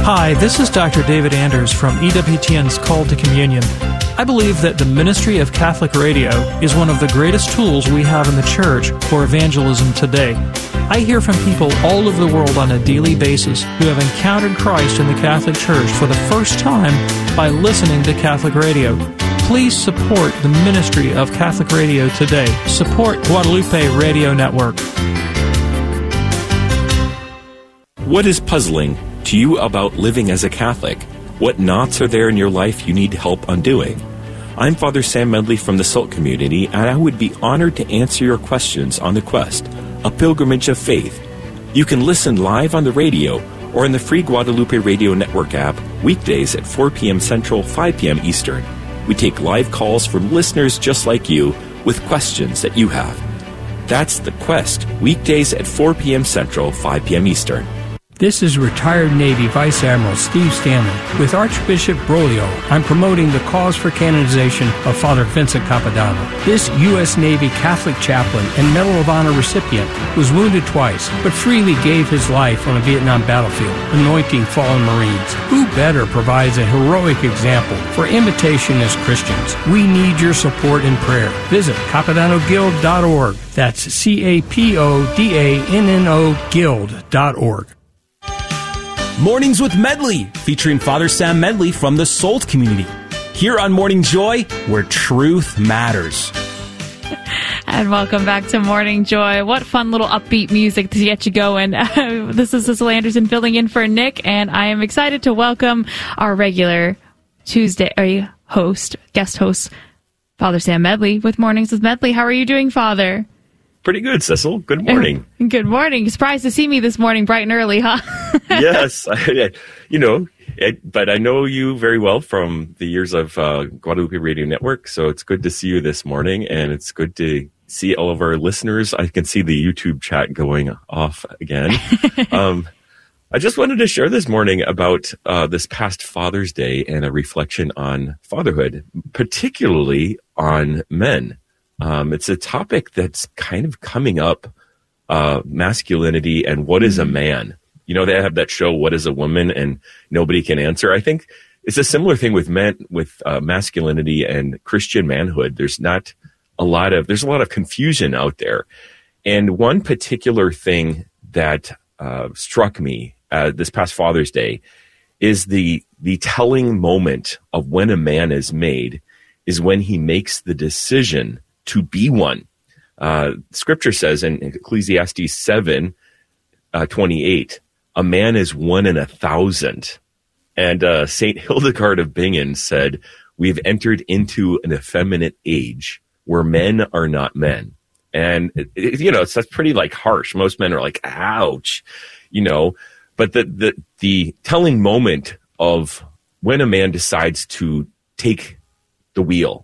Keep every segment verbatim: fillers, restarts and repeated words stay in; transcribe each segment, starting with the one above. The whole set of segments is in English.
Hi, this is Doctor David Anders from E W T N's Call to Communion. I believe that the ministry of Catholic radio is one of the greatest tools we have in the church for evangelism today. I hear from people all over the world on a daily basis who have encountered Christ in the Catholic Church for the first time by listening to Catholic radio. Please support the ministry of Catholic radio today. Support Guadalupe Radio Network. What is puzzling to you about living as a Catholic? What knots are there in your life you need help undoing? I'm Father Sam Medley from the SALT community, and I would be honored to answer your questions on The Quest, a pilgrimage of faith. You can listen live on the radio or in the free Guadalupe Radio Network app weekdays at four p.m. Central, five p.m. Eastern. We take live calls from listeners just like you with questions that you have. That's The Quest, weekdays at four p.m. Central, five p.m. Eastern. This is retired Navy Vice Admiral Steve Stanley. With Archbishop Broglio, I'm promoting the cause for canonization of Father Vincent Capodanno. This U S Navy Catholic chaplain and Medal of Honor recipient was wounded twice, but freely gave his life on a Vietnam battlefield, anointing fallen Marines. Who better provides a heroic example for imitation as Christians? We need your support and prayer. Visit Capodanno Guild dot org. That's C A P O D A N N O Guild dot org. Mornings with Medley, featuring Father Sam Medley from the SALT community. Here on Morning Joy, where truth matters. And welcome back to Morning Joy. What fun little upbeat music to get you going. Uh, this is Cecil Anderson filling in for Nick, and I am excited to welcome our regular Tuesday host, guest host, Father Sam Medley with Mornings with Medley. How are you doing, Father? Pretty good, Cecil. Good morning. Good morning. Surprised to see me this morning, bright and early, huh? Yes. I, you know, it, but I know you very well from the years of uh, Guadalupe Radio Network, so it's good to see you this morning, and it's good to see all of our listeners. I can see the YouTube chat going off again. um, I just wanted to share this morning about uh, this past Father's Day and a reflection on fatherhood, particularly on men. Um, it's a topic that's kind of coming up, uh, masculinity and what is a man? You know, they have that show, What is a Woman? And nobody can answer. I think it's a similar thing with men, with uh, masculinity and Christian manhood. There's not a lot of, there's a lot of confusion out there. And one particular thing that uh, struck me uh, this past Father's Day is the the telling moment of when a man is made is when he makes the decision to be one. Uh, scripture says in Ecclesiastes seven, uh, twenty-eight, a man is one in a thousand. And uh, Saint Hildegard of Bingen said, we've entered into an effeminate age where men are not men. And, it, it, you know, it's, that's pretty like harsh. Most men are like, ouch, you know, but the, the, the telling moment of when a man decides to take the wheel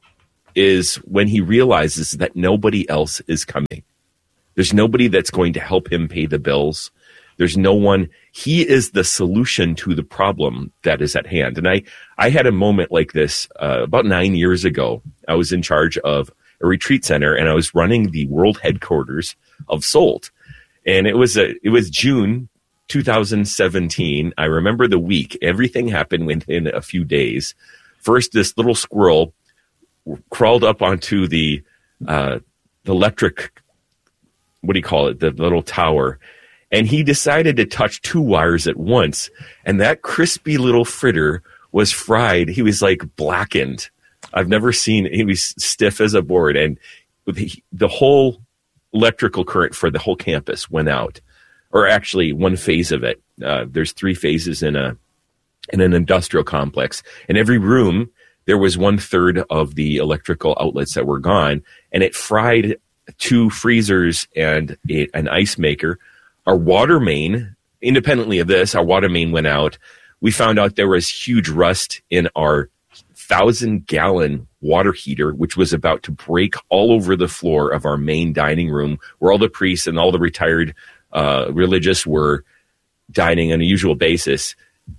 is when he realizes that nobody else is coming. There's nobody that's going to help him pay the bills. There's no one. He is the solution to the problem that is at hand. And I, I had a moment like this uh, about nine years ago. I was in charge of a retreat center, and I was running the world headquarters of SALT. And it was a, it was June two thousand seventeen. I remember the week. Everything happened within a few days. First, this little squirrel crawled up onto the uh, the electric, what do you call it, the little tower, and he decided to touch two wires at once, and that crispy little fritter was fried. He was like blackened. I've never seen, he was stiff as a board, and the, the whole electrical current for the whole campus went out, or actually one phase of it. Uh, there's three phases in a in an industrial complex, and every room there was one third of the electrical outlets that were gone, and it fried two freezers and a, an ice maker. Our water main, independently of this, our water main went out. We found out there was huge rust in our thousand gallon water heater, which was about to break all over the floor of our main dining room, where all the priests and all the retired uh, religious were dining on a usual basis.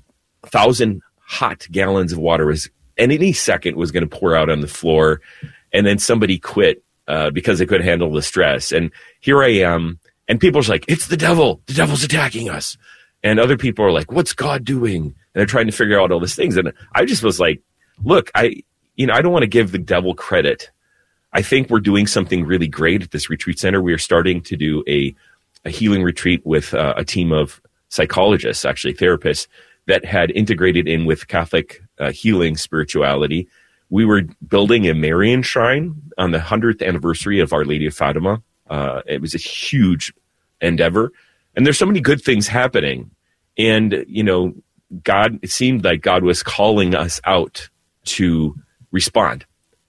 A thousand hot gallons of water was, and any second was going to pour out on the floor, and then somebody quit uh, because they couldn't handle the stress. And here I am, and people are like, it's the devil. The devil's attacking us. And other people are like, what's God doing? they're trying to figure out all these things. And I just was like, look, I, you know, I don't want to give the devil credit. I think we're doing something really great at this retreat center. We are starting to do a, a healing retreat with uh, a team of psychologists, actually therapists, that had integrated in with Catholic uh, healing spirituality. We were building a Marian shrine on the hundredth anniversary of Our Lady of Fatima. Uh, it was a huge endeavor. And there's so many good things happening. And, you know, God, it seemed like God was calling us out to respond.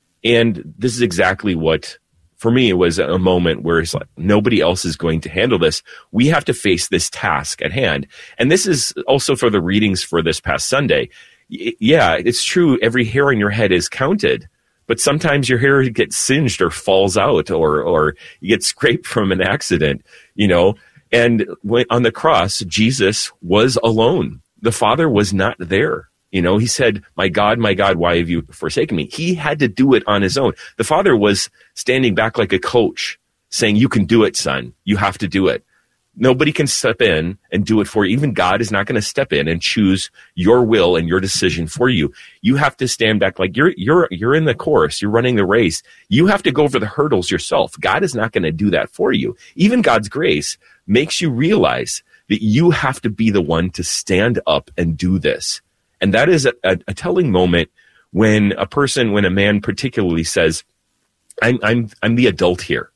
And this is exactly what, for me, it was a moment where it's like, nobody else is going to handle this. We have to face this task at hand. And this is also for the readings for this past Sunday. Y- yeah, it's true. Every hair on your head is counted, but sometimes your hair gets singed or falls out, or, or you get scraped from an accident, you know. And when, on the cross, Jesus was alone. The Father was not there. You know, he said, my God, my God, why have you forsaken me? He had to do it on his own. The Father was standing back like a coach saying, you can do it, son. You have to do it. Nobody can step in and do it for you. Even God is not going to step in and choose your will and your decision for you. You have to stand back like you're, you're, you're in the course. You're running the race. You have to go over the hurdles yourself. God is not going to do that for you. Even God's grace makes you realize that you have to be the one to stand up and do this. And that is a, a, a telling moment when a person, when a man particularly says, I'm, I'm, I'm the adult here.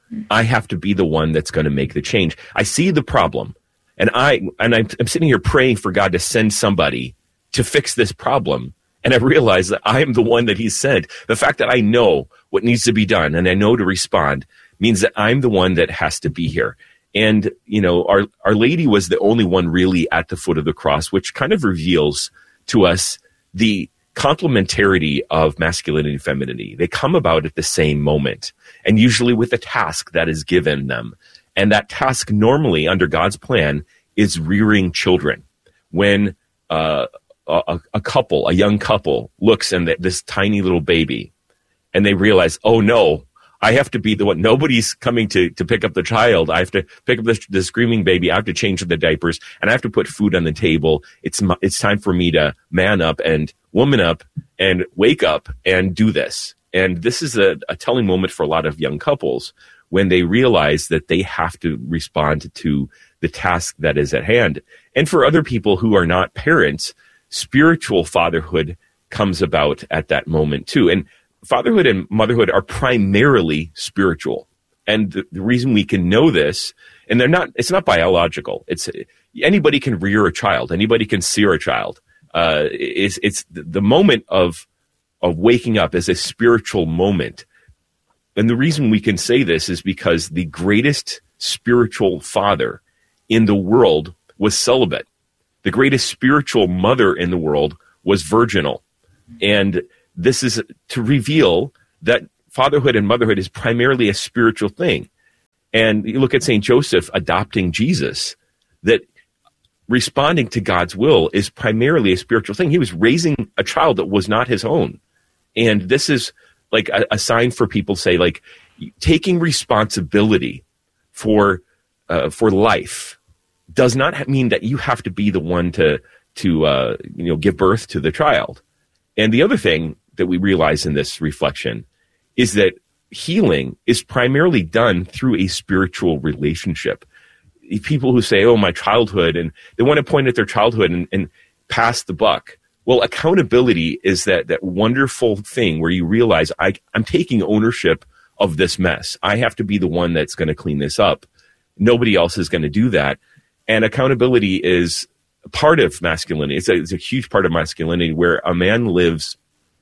I have to be the one that's going to make the change. I see the problem, and I, and I'm, I'm sitting here praying for God to send somebody to fix this problem. And I realize that I am the one that he's sent. The fact that I know what needs to be done and I know to respond means that I'm the one that has to be here. And, you know, our, our Lady was the only one really at the foot of the cross, which kind of reveals to us the complementarity of masculinity and femininity. They come about at the same moment, and usually with a task that is given them. And that task normally under God's plan is rearing children. When uh, a, a couple, a young couple looks at this tiny little baby and they realize, oh no, I have to be the one. Nobody's coming to, to pick up the child. I have to pick up the, the screaming baby. I have to change the diapers, and I have to put food on the table. It's it's time for me to man up and woman up and wake up and do this. And this is a, a telling moment for a lot of young couples when they realize that they have to respond to the task that is at hand. And for other people who are not parents, spiritual fatherhood comes about at that moment too. And fatherhood and motherhood are primarily spiritual. And the, the reason we can know this, and they're not, it's not biological. It's anybody can rear a child. Anybody can sear a child. Uh, it's, it's the moment of, of waking up is a spiritual moment. And the reason we can say this is because the greatest spiritual father in the world was celibate. The greatest spiritual mother in the world was virginal. And this is to reveal that fatherhood and motherhood is primarily a spiritual thing. And you look at Saint Joseph adopting Jesus, that responding to God's will is primarily a spiritual thing. He was raising a child that was not his own. And this is like a, a sign for people to say, like, taking responsibility for uh, for life does not mean that you have to be the one to to uh, you know give birth to the child. And the other thing that we realize in this reflection is that healing is primarily done through a spiritual relationship. People who say, oh, my childhood, and they want to point at their childhood and, and pass the buck. Well, accountability is that, that wonderful thing where you realize I, I'm taking ownership of this mess. I have to be the one that's going to clean this up. Nobody else is going to do that. And accountability is part of masculinity. It's a, it's a huge part of masculinity where a man lives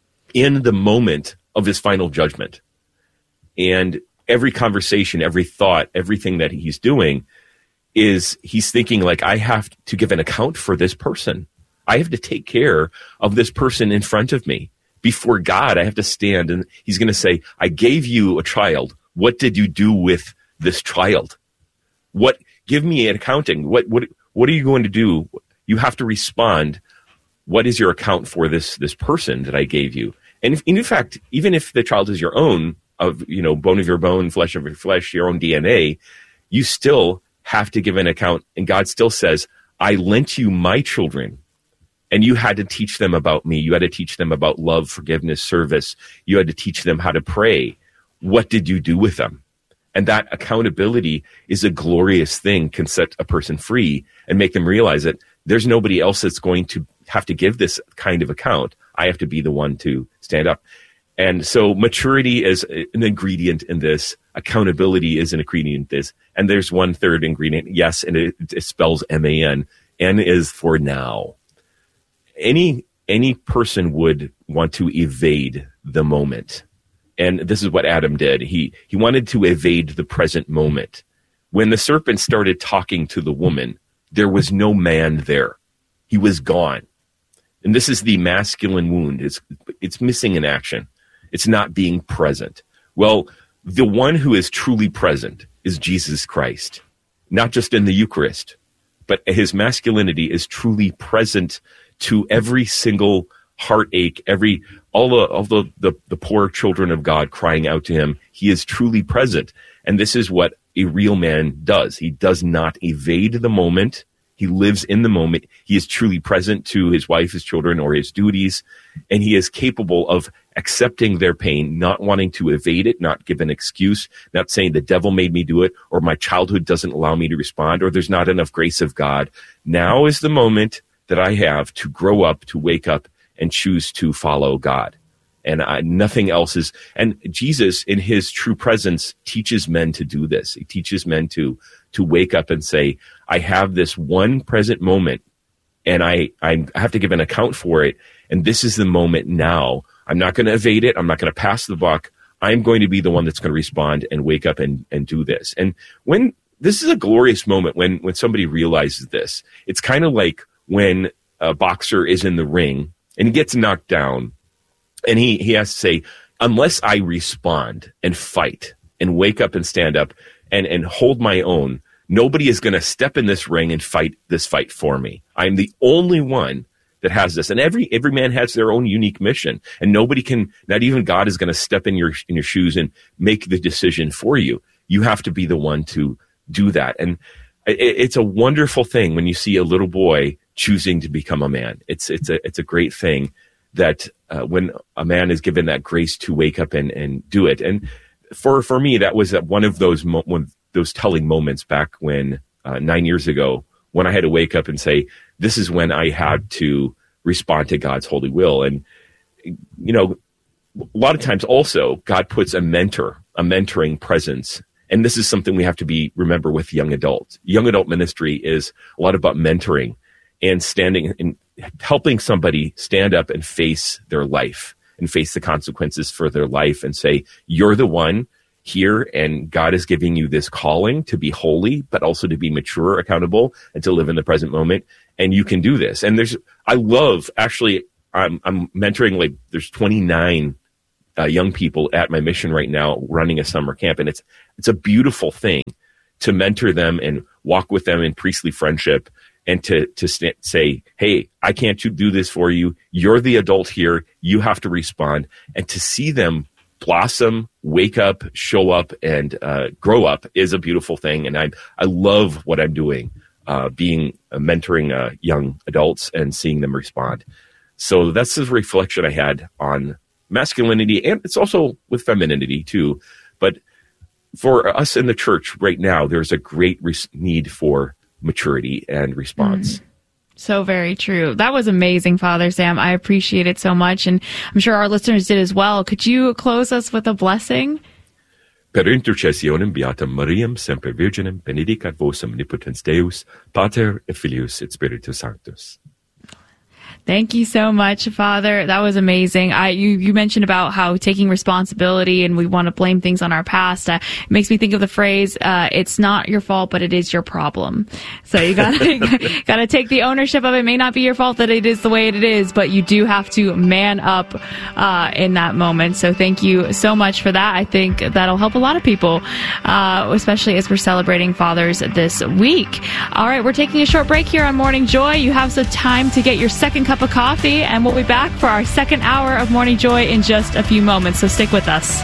in the moment of his final judgment. And every conversation, every thought, everything that he's doing is he's thinking like, I have to give an account for this person. I have to take care of this person in front of me. Before God, I have to stand and he's going to say, I gave you a child. What did you do with this child? What, give me an accounting. What, what, what are you going to do? You have to respond. What is your account for this, this person that I gave you? And if, in fact, even if the child is your own, of, you know, bone of your bone, flesh of your flesh, your own D N A, you still have to give an account. And God still says, I lent you my children. And you had to teach them about me. You had to teach them about love, forgiveness, service. You had to teach them how to pray. What did you do with them? And that accountability is a glorious thing, can set a person free and make them realize that there's nobody else that's going to have to give this kind of account. I have to be the one to stand up. And so maturity is an ingredient in this. Accountability is an ingredient in this. And there's one third ingredient, yes, and it, it spells M A N. N is for now. Any any person would want to evade the moment. And this is what Adam did. He he wanted to evade the present moment. When the serpent started talking to the woman, there was no man there. He was gone. And this is the masculine wound. It's it's missing in action. It's not being present. Well, the one who is truly present is Jesus Christ, not just in the Eucharist, but his masculinity is truly present to every single heartache, every all the all the, the the poor children of God crying out to him. He is truly present, and this is what a real man does. He does not evade the moment. He lives in the moment. He is truly present to his wife, his children, or his duties, and he is capable of accepting their pain, not wanting to evade it, not give an excuse, not saying the devil made me do it, or my childhood doesn't allow me to respond, or there's not enough grace of God. Now is the moment that I have to grow up, to wake up, and choose to follow God. And I, nothing else is. And Jesus, in his true presence, teaches men to do this. He teaches men to to wake up and say, I have this one present moment, and I, I have to give an account for it. And this is the moment now. I'm not going to evade it. I'm not going to pass the buck. I'm going to be the one that's going to respond and wake up and, and do this. And when this is a glorious moment when, when somebody realizes this, it's kind of like when a boxer is in the ring and he gets knocked down, and he, he has to say, unless I respond and fight and wake up and stand up and, and hold my own, nobody is going to step in this ring and fight this fight for me. I'm the only one that has this. And every every man has their own unique mission. And nobody can, not even God is going to step in your in your shoes and make the decision for you. You have to be the one to do that. And it, it's a wonderful thing when you see a little boy choosing to become a man. It's it's a it's a great thing that uh, when a man is given that grace to wake up and, and do it. And for for me, that was one of those mo- one, those telling moments back when uh, nine years ago, when I had to wake up and say, this is when I had to respond to God's holy will. And, you know, a lot of times also God puts a mentor, a mentoring presence. And this is something we have to be, remember with young adults. Young adult ministry is a lot about mentoring and standing and helping somebody stand up and face their life and face the consequences for their life and say, you're the one here, and God is giving you this calling to be holy, but also to be mature, accountable, and to live in the present moment. And you can do this. And there's, I love, actually, I'm, I'm mentoring, like, there's twenty-nine uh, young people at my mission right now running a summer camp. And it's, it's a beautiful thing to mentor them and walk with them in priestly friendship and to, to st- say, hey, I can't do this for you. You're the adult here. You have to respond. And to see them blossom, wake up, show up, and uh, grow up is a beautiful thing. And I I love what I'm doing, uh, being uh, mentoring uh, young adults and seeing them respond. So that's the reflection I had on masculinity, and it's also with femininity too. But for us in the church right now, there's a great res- need for maturity and response. Mm. So very true. That was amazing, Father Sam. I appreciate it so much, and I'm sure our listeners did as well. Could you close us with a blessing? Per intercessionem beatam Mariam, semper Virginem, benedicat vos omnipotens Deus, Pater et Filius et Spiritus Sanctus. Thank you so much, Father. That was amazing. I you, you mentioned about how taking responsibility and we want to blame things on our past. Uh, it makes me think of the phrase, uh, it's not your fault, but it is your problem. So you gotta, gotta take the ownership of it. It may not be your fault that it is the way it is, but you do have to man up, uh, in that moment. So thank you so much for that. I think that'll help a lot of people, uh, especially as we're celebrating Fathers this week. All right. We're taking a short break here on Morning Joy. You have some time to get your second cup of coffee, and we'll be back for our second hour of Morning Joy in just a few moments, so stick with us.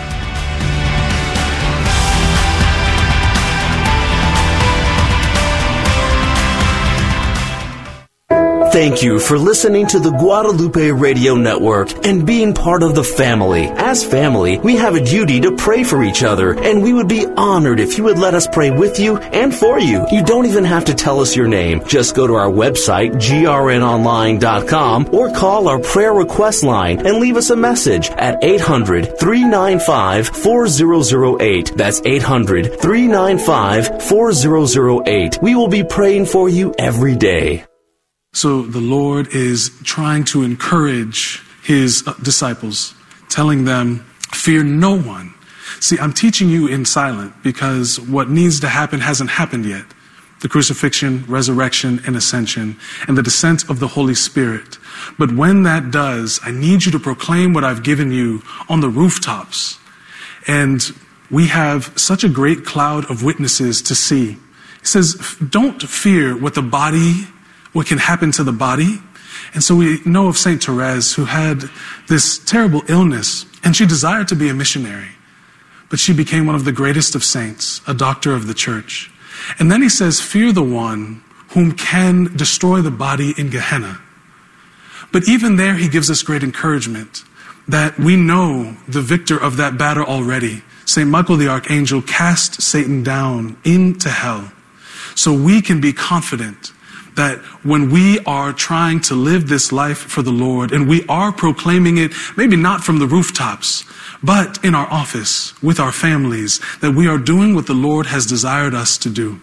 thank you for listening to the Guadalupe Radio Network and being part of the family. As family, we have a duty to pray for each other, and we would be honored if you would let us pray with you and for you. You don't even have to tell us your name. Just go to our website, G R N online dot com, or call our prayer request line and leave us a message at eight hundred, three nine five, four zero zero eight. That's eight hundred, three nine five, four zero zero eight. We will be praying for you every day. So the Lord is trying to encourage his disciples, telling them, fear no one. See, I'm teaching you in silent because what needs to happen hasn't happened yet. The crucifixion, resurrection, and ascension, and the descent of the Holy Spirit. But when that does, I need you to proclaim what I've given you on the rooftops. And we have such a great cloud of witnesses to see. He says, don't fear what the body what can happen to the body. And so we know of Saint Therese, who had this terrible illness, and she desired to be a missionary. But she became one of the greatest of saints, a doctor of the church. And then he says, fear the one whom can destroy the body in Gehenna. But even there, he gives us great encouragement that we know the victor of that battle already. Saint Michael the Archangel cast Satan down into hell. So we can be confident that when we are trying to live this life for the Lord, and we are proclaiming it, maybe not from the rooftops, but in our office, with our families, that we are doing what the Lord has desired us to do.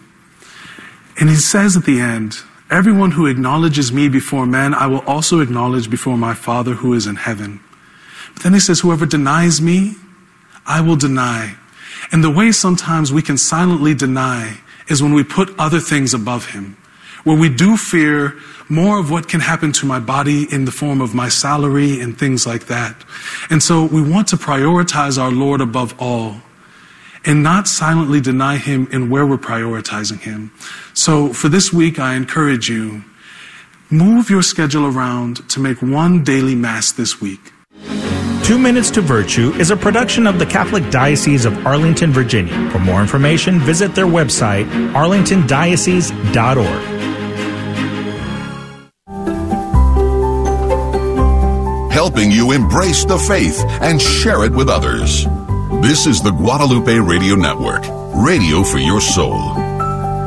And he says at the end, everyone who acknowledges me before men, I will also acknowledge before my Father who is in heaven. But then he says, whoever denies me, I will deny. And the way sometimes we can silently deny is when we put other things above him, where we do fear more of what can happen to my body in the form of my salary and things like that. And so we want to prioritize our Lord above all and not silently deny him in where we're prioritizing him. So for this week, I encourage you, move your schedule around to make one daily mass this week. Two Minutes to Virtue is a production of the Catholic Diocese of Arlington, Virginia. For more information, visit their website, arlington diocese dot org. Helping you embrace the faith and share it with others. This is the Guadalupe Radio Network, radio for your soul.